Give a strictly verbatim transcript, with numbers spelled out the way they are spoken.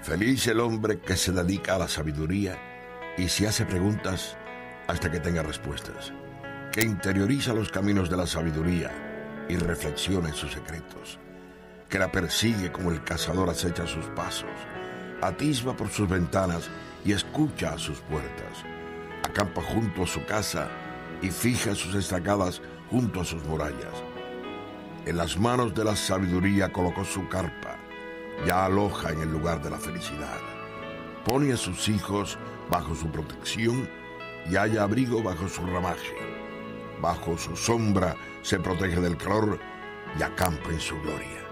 Feliz el hombre que se dedica a la sabiduría y se hace preguntas hasta que tenga respuestas, que interioriza los caminos de la sabiduría y reflexiona en sus secretos, que la persigue como el cazador acecha sus pasos, atisba por sus ventanas y escucha a sus puertas, acampa junto a su casa y fija sus estacadas junto a sus murallas. En las manos de la sabiduría colocó su carpa, ya aloja en el lugar de la felicidad. Pone a sus hijos bajo su protección y halla abrigo bajo su ramaje. Bajo su sombra se protege del calor y acampa en su gloria.